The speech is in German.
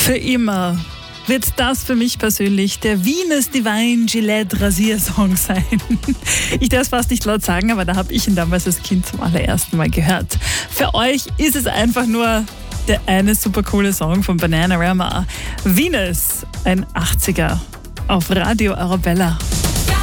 Für immer wird das für mich persönlich der Venus Divine Gillette Rasiersong sein. Ich darf es fast nicht laut sagen, aber da habe ich ihn damals als Kind zum allerersten Mal gehört. Für euch ist es einfach nur der eine super coole Song von Bananarama. Venus, ein 80er auf Radio Arabella.